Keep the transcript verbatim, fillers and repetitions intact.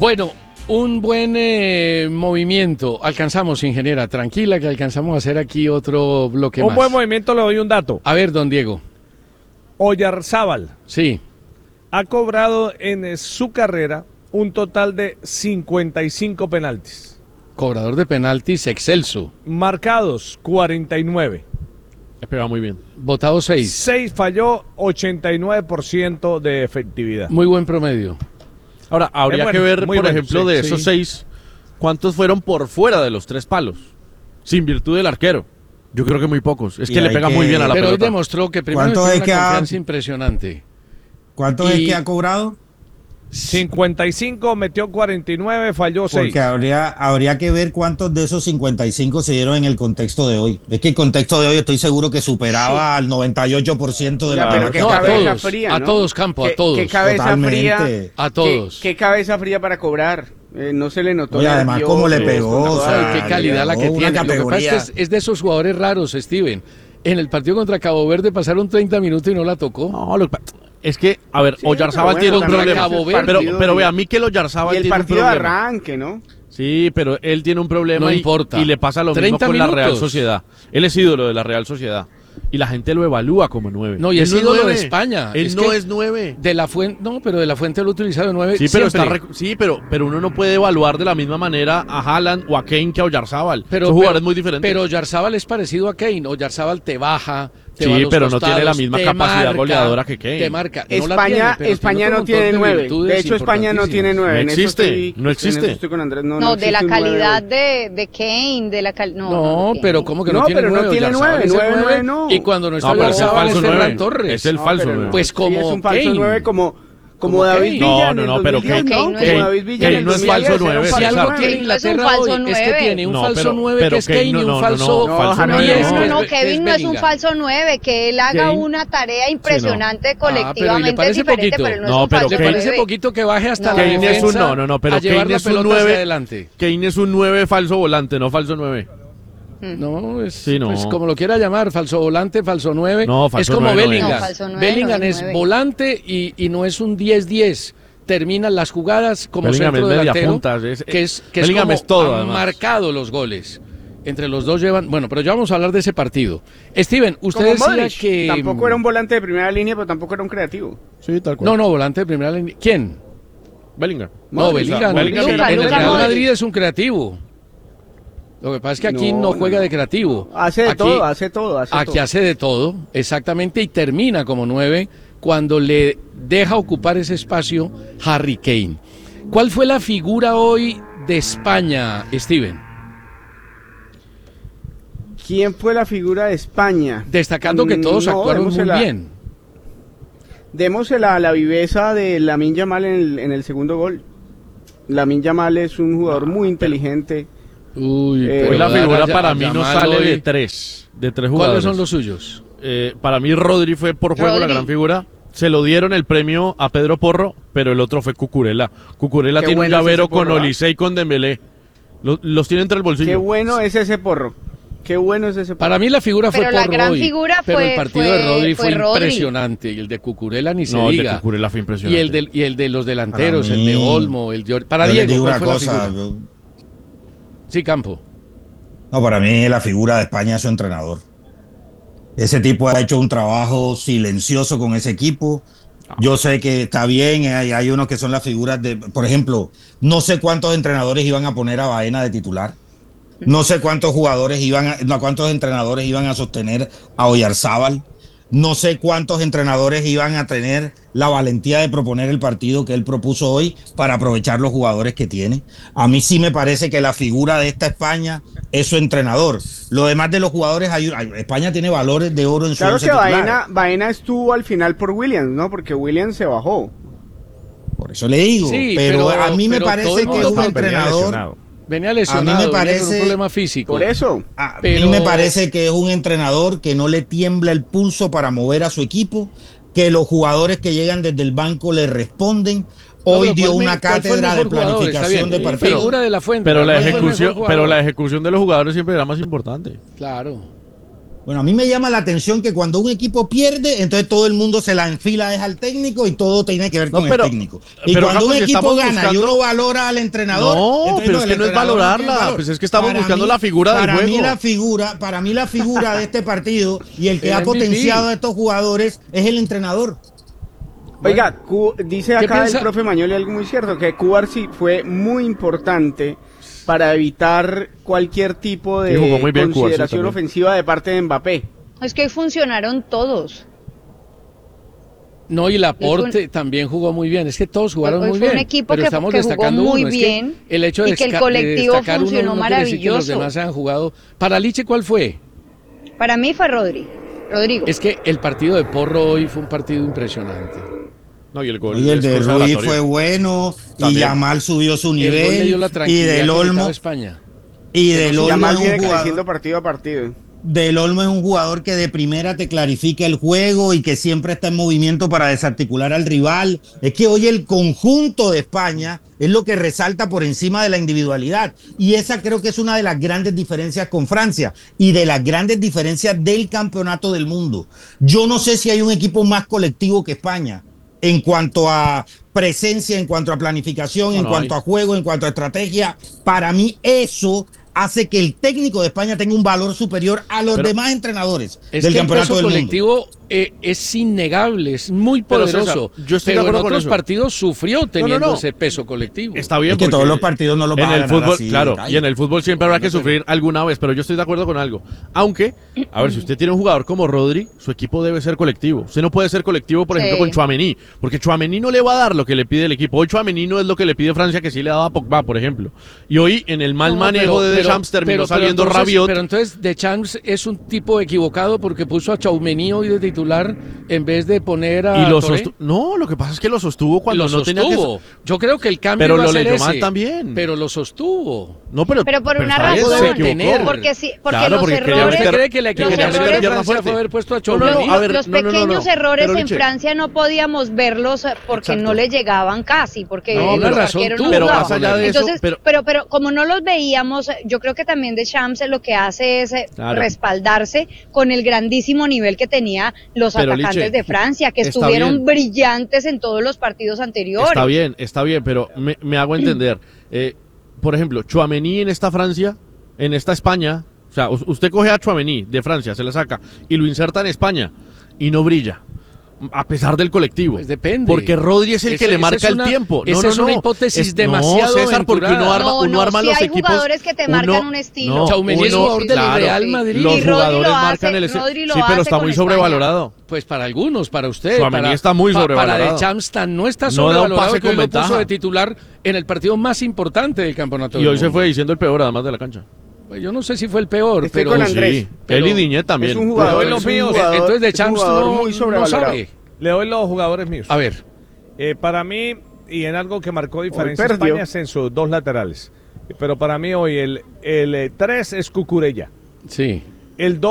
Bueno, un buen eh, movimiento. Alcanzamos, ingeniera, tranquila que alcanzamos a hacer aquí otro bloque un más. Un buen movimiento, le doy un dato. A ver, don Diego. Oyarzábal. Sí. Ha cobrado en su carrera un total de cincuenta y cinco penaltis. Cobrador de penaltis excelso. Marcados, cuarenta y nueve. Pega muy bien. Votado seis. seis falló, ochenta y nueve por ciento de efectividad. Muy buen promedio. Ahora, habría bueno, que ver, por bueno, ejemplo, sí, de sí. esos seis, ¿cuántos fueron por fuera de los tres palos? Sin virtud del arquero. Yo creo que muy pocos. Es Y que le hay pega que- muy bien a la Pero hoy pelota. demostró que primero ¿Cuánto tiene es una que ha- confianza impresionante. ¿Cuánto Y- es que ha cobrado? cincuenta y cinco, metió cuarenta y nueve, falló seis. Porque habría, habría que ver cuántos de esos cincuenta y cinco se dieron en el contexto de hoy. Es que el contexto de hoy estoy seguro que superaba al noventa y ocho por ciento de la Claro, pelota. qué No, a cabeza todos, fría, a ¿no? todos, Campo, a Qué- todos. Qué cabeza Totalmente. fría. A Qué, todos. qué cabeza fría para cobrar. Eh, no se le notó. Oye, además, nervioso, cómo le con pegó, toda- o sea, Ay, qué calidad la que llegó una tiene. Lo que pasa categoría. es que es, es de esos jugadores raros, Steven. En el partido contra Cabo Verde pasaron treinta minutos y no la tocó. No, lo que pa- es que, a ver, Sí, Oyarzábal pero tiene bueno, un también problema. Cabo Pero, Verde. pero vea, a mí que el Oyarzábal Y el tiene un partido de problema. arranque, ¿no? Sí, pero él tiene un problema No y, importa. y le pasa lo mismo treinta con la Real minutos. Sociedad. Él es ídolo de la Real Sociedad. Y la gente lo evalúa como nueve. No, y Él es no ídolo de nueve. España. Él Es no que es nueve. De la Fuente, no, pero de la Fuente lo ha utilizado de nueve Sí, pero, siempre. está rec- sí pero, pero uno no puede evaluar de la misma manera a Haaland o a Kane que a Oyarzábal. Pero, Son jugadores pero- muy diferentes. Pero Oyarzábal es parecido a Kane. Oyarzábal te baja, te Sí, va a los pero no costados, tiene la misma te capacidad marca, goleadora que Kane. Te marca. No la España, tiene, pero España tiene no otro tiene montón de nueve. virtudes De hecho, España no tiene nueve. No En eso existe, estoy- no existe. en eso estoy con Andrés. No, No, de existe la un nueve calidad hoy. de, de Kane, de la calidad. No, No, no, pero Kane. ¿cómo que No, no, tiene pero no nueve? tiene Oyarzábal nueve, es el nueve, nueve, nueve no. Y cuando no está No, pero es el Oyarzábal es falso Ferran nueve. Torres. Es el No, falso pero nueve. no. Pues Sí, como es un falso Kane. nueve como, como Como David Kane. Villa. No, en no, el no, pero dos mil diez, Kane- ¿no? Kane- Como David Villa. Kane en el no es dos mil diez falso era un nueve, Si falso algo César. tiene nueve. Kane no es un Inglaterra falso hoy, es que nueve. tiene un No, falso pero- nueve pero que es Kane Kane no, y un no, no, falso no, falso diez nueve. que No, es- No, no, que es Kevin no es un Bellingham. falso nueve, que él haga Kane- una tarea impresionante Ah, pero ¿y le colectivamente parece diferente, poquito? pero no, No, es un pero falso ¿Le Kane- parece nueve. poquito que baje hasta No. la Kane es defensa un no, no, no, pero a llevar Kane la es un pelota hacia nueve. adelante? Kane es un nueve falso volante, no falso nueve. No, es Sí, no. pues como lo quiera llamar, falso volante, falso nueve. No, es falso como nueve no Bellingham. es. No, falso nueve Bellingham no es es nueve. volante y, y no es un diez diez. Terminan las jugadas como Bellingham centro es media delantero, punta, es- que es, que es Bellingham como es todo, han además. marcado los goles. Entre los dos llevan... Bueno, pero ya vamos a hablar de ese partido. Steven, usted Como decía Modric. que... Tampoco era un volante de primera línea, pero tampoco era un creativo. Sí, tal cual. No, no, volante de primera línea. ¿Quién? Bellingham. No, Modric, Bellingham. o sea, Bellingham en Luka, el Luka Real Modric. Madrid es un creativo. Lo que pasa es que aquí no, No, juega no, de no. creativo. Hace de Aquí- todo, hace todo, hace Aquí todo. hace de todo, exactamente, y termina como nueve cuando le deja ocupar ese espacio Harry Kane. ¿Cuál fue la figura hoy de España, Steven? ¿Quién fue la figura de España? Destacando que todos Mm, no, actuaron muy démosela- bien. Démosela a la viveza de Lamine Yamal en el, en el segundo gol. Lamine Yamal es un jugador muy inteligente. Uy, Eh, Hoy pero la dar figura a- para a mí no Yamal sale hoy- de tres. De tres jugadores. ¿Cuáles son los suyos? Eh, para mí Rodri fue por juego la Rodri. gran figura. Se lo dieron el premio a Pedro Porro, pero el otro fue Cucurella. Cucurella Qué tiene un bueno es llavero ese con Porro, ¿ah? Olise y con Dembélé. Los, los tiene entre el bolsillo. Qué bueno es ese porro. Qué bueno es ese porro. Para mí la figura fue Pero la por gran Rodri, figura pero fue- el partido fue- de Rodri fue, fue Rodri. impresionante y el de Cucurella ni se No, el de diga. Cucurella fue impresionante. Y el, de, y el de los delanteros, Para el de mí- Olmo, el de Or- Para Yo les Diego, digo ¿cuál una fue cosa. la figura? yo- Sí, Campo. No, para mí la figura de España es su entrenador. Ese tipo ha hecho un trabajo silencioso con ese equipo. Yo sé que está bien, hay, hay unos que son las figuras de, por ejemplo, no sé cuántos entrenadores iban a poner a Baena de titular. No sé cuántos jugadores iban a, no, cuántos entrenadores iban a sostener a Oyarzábal. No sé cuántos entrenadores iban a tener la valentía de proponer el partido que él propuso hoy para aprovechar los jugadores que tiene. A mí sí me parece que la figura de esta España es su entrenador. Lo demás de los jugadores, hay, hay- España tiene valores de oro en su Claro once que titular. Baena, Baena estuvo al final por Williams, ¿no? Porque Williams se bajó. Por eso le digo. Sí, pero, pero- a mí me pero todo parece el que es mundo un venía entrenador. Venía lesionado, A mí me venía con parece- un problema físico. Por eso. A Pero- mí me parece que es un entrenador que no le tiembla el pulso para mover a su equipo, que los jugadores que llegan desde el banco le responden. No, Hoy pero dio ¿cuál me- una cuál fue el cátedra de mejor jugador? Está planificación bien, de partido. Figura de la Fuente. Pero la ¿cuál fue el mejor ejecución, jugador? pero la ejecución de los jugadores siempre era más importante. Claro. Bueno, a mí me llama la atención que cuando un equipo pierde, entonces todo el mundo se la enfila es al técnico y todo tiene que ver No, con pero- el técnico. Y pero, cuando Campos, un si equipo estamos gana y buscando- uno valora al entrenador, No, entonces pero es el que no es entrenador valorarla, tiene valor. pues es que estamos Para buscando mí- la figura del para mí juego. la figura, para mí la figura de este partido y el que El ha M V P. potenciado a estos jugadores es el entrenador. Oiga, Cu- dice ¿Qué acá piensa? el profe Mañoli algo muy cierto, que Cubarsí fue muy importante para evitar cualquier tipo de Sí, jugó muy bien Cubarsí consideración también. ofensiva de parte de Mbappé. Es que hoy funcionaron todos. No, y Laporte también jugó muy bien. Es que todos jugaron Hoy muy fue bien. un equipo pero que- estamos que jugó destacando muy uno. Es que bien el hecho de, y que el desca- de colectivo destacar uno funcionó no quiere decir que los maravilloso. demás han jugado. Para Liche, ¿cuál fue? Para mí fue Rodri. Rodrigo. Es que el partido de Porro hoy fue un partido impresionante. No, y el gol Y el es de Ruiz consagratorio. fue bueno, y También. Yamal subió su El gol le nivel, dio la y tranquilidad Del que necesitaba Olmo, España. y Del Olmo Yamal es un viene jugador. creciendo partido a partido. Del Olmo es un jugador que de primera te clarifica el juego y que siempre está en movimiento para desarticular al rival. Es que hoy el conjunto de España es lo que resalta por encima de la individualidad. Y esa creo que es una de las grandes diferencias con Francia y de las grandes diferencias del campeonato del mundo. Yo no sé si hay un equipo más colectivo que España en cuanto a presencia, en cuanto a planificación, No, en no cuanto hay. a juego, en cuanto a estrategia. Para mí eso hace que el técnico de España tenga un valor superior a los Pero demás entrenadores Es del que el campeonato peso del mundo. colectivo eh, es innegable, es muy Pero, poderoso. César, yo estoy de pero acuerdo en con otros eso. partidos sufrió teniendo no. ese peso colectivo. Está bien Es que porque todos los partidos no los en van a el ganar fútbol, así de claro, calle. y en el fútbol siempre habrá que sufrir alguna vez, pero yo estoy de acuerdo con algo. Aunque, a ver, si usted tiene un jugador como Rodri, su equipo debe ser colectivo. Usted no puede ser colectivo, por ejemplo, Sí. con Tchouaméni, porque Tchouaméni no le va a dar lo que le pide el equipo. Hoy Tchouaméni no es lo que le pide Francia, que sí le daba a Pogba, por ejemplo. Y hoy, en el mal No, manejo pero- de pero- Deschamps, terminó pero- pero saliendo entonces- Rabiot. Pero entonces Deschamps es un tipo equivocado porque puso a Tchouaméni hoy de titular en vez de poner a y lo Touré. sostu- No, lo que pasa es que lo sostuvo cuando Lo no tenía que... sostuvo. Yo creo que el cambio Pero iba a lo ser leyó ese, mal también. Pero lo sostuvo. No, pero, Pero por una está bien, razón. se equivocó. tener. Porque sí, porque Claro, los porque quería errores. ¿Usted meter- cree que la los equivocación quería meter de errores- pierna Francia fuerte. fue haber puesto a No, no, Tchouaméni? no, a ver, los no, no, no, pequeños no. errores Pero, en Liche, Francia no podíamos verlos eh, porque Exacto. no le llegaban casi, porque No, los una razón arqueros tuvo, no pero jugaban. más allá de eso, Entonces, pero- pero, pero como no los veíamos, eh, yo creo que también Deschamps lo que hace es eh, Claro. respaldarse con el grandísimo nivel que tenía los Pero, atacantes Liche, de Francia, que está estuvieron bien. brillantes en todos los partidos anteriores. Está bien, está bien, pero me, me hago entender. Eh, por ejemplo, Tchouaméni en esta Francia, en esta España, o sea, u- usted coge a Tchouaméni de Francia, se la saca y lo inserta en España y no brilla. A pesar del colectivo. Pues depende. Porque Rodri es el que Esa- le esa marca es una- el tiempo. No, esa no, es una no. hipótesis Es- demasiado No, César, porque uno aventurada. arma, No, uno no, arma sí los hay equipos. jugadores que te marcan un estilo. No, Tchouaméni es uno- jugador del claro, Real Madrid. Los Y Rodri jugadores lo hace, marcan el ese- Rodri lo Sí, pero hace está con muy España. sobrevalorado. Pues para algunos, para usted. Tchouaméni para, está muy pa- sobrevalorado. Para Deschamps tan- no está No da un sobrevalorado pase que hoy con lo puso ventaja. de titular en el partido más importante del campeonato. Y del hoy se mundo. fue diciendo el peor, además de la cancha. Pues yo no sé si fue el peor, Estoy pero con Andrés. Sí, pero- él y Diñet también. Es un jugador, Pero es los un míos, jugador- entonces es un Deschamps jugador no, muy no sobrevalorado. sabe. Le doy los jugadores míos. A ver, Eh, para mí, y en algo que marcó diferencia perdió. España es en sus dos laterales. Pero para mí hoy el, el tres es Cucurella. sí. El dos